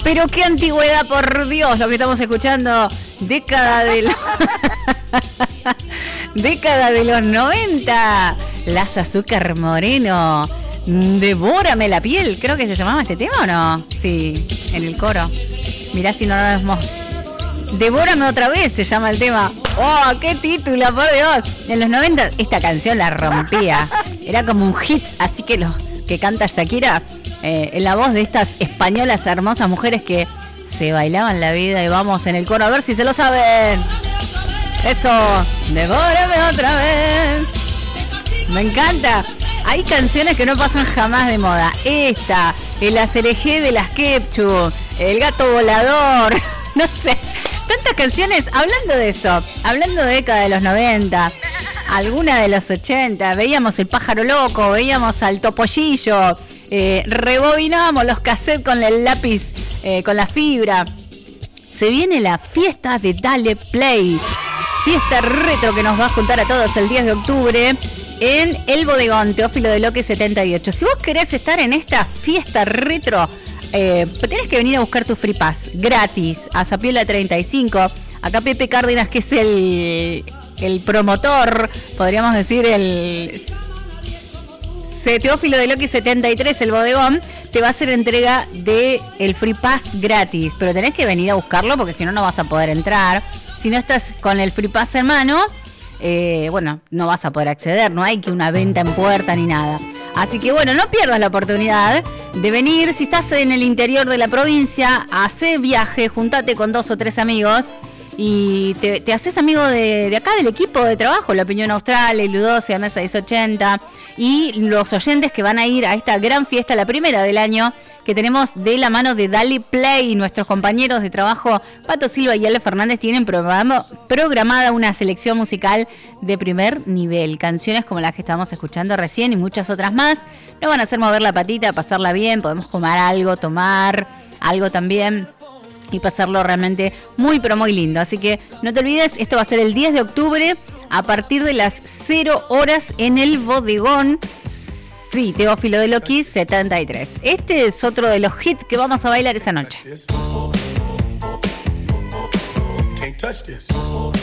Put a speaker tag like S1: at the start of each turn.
S1: Pero qué antigüedad, por Dios, lo que estamos escuchando. Década de los 90. Las Azúcar Moreno. Devórame la piel. Creo que se llamaba este tema, ¿o no? Sí, en el coro. Mirá si no lo vemos. Devórame otra vez se llama el tema. ¡Oh, qué título, por Dios! En los 90 esta canción la rompía. Era como un hit, así que lo que canta Shakira en la voz de estas españolas hermosas mujeres que se bailaban la vida. Y vamos en el coro a ver si se lo saben. Eso, devórame otra vez. Me encanta. Hay canciones que no pasan jamás de moda. Esta, el acerejé de las Ketchup, el gato volador, no sé. Tantas canciones, hablando de eso, hablando de década de los 90, alguna de los 80, veíamos el pájaro loco, veíamos al topollillo, rebobinábamos los cassettes con el lápiz, con la fibra. Se viene la fiesta de Dale Play, fiesta retro que nos va a juntar a todos el 10 de octubre en el bodegón Teófilo de Loque 78. Si vos querés estar en esta fiesta retro, tenés que venir a buscar tu Free Pass gratis a Zapiola 35. Acá Pepe Cárdenas, que es el promotor, podríamos decir, el Teófilo de Loque 73, el bodegón, te va a hacer entrega de el Free Pass gratis. Pero tenés que venir a buscarlo porque si no, no vas a poder entrar. Si no estás con el Free Pass en mano, bueno, no vas a poder acceder. No hay que una venta en puerta ni nada. Así que bueno, no pierdas la oportunidad de venir. Si estás en el interior de la provincia, hacé viaje, juntate con 2 o 3 amigos y te haces amigo de acá, del equipo de trabajo, La Opinión Austral, el U12, Mesa 1080 y los oyentes que van a ir a esta gran fiesta, la primera del año, que tenemos de la mano de Dale Play. Nuestros compañeros de trabajo, Pato Silva y Ale Fernández, tienen programada una selección musical de primer nivel. Canciones como las que estábamos escuchando recién y muchas otras más. Nos van a hacer mover la patita, pasarla bien, podemos comer algo, tomar algo también y pasarlo realmente muy, pero muy lindo. Así que no te olvides, esto va a ser el 10 de octubre a partir de las 0 horas en el bodegón. Sí, Teófilo de Loki 73. Este es otro de los hits que vamos a bailar esa noche.
S2: Can't touch this.